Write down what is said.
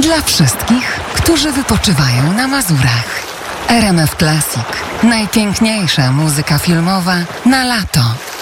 Dla wszystkich, którzy wypoczywają na Mazurach. RMF Classic. Najpiękniejsza muzyka filmowa na lato.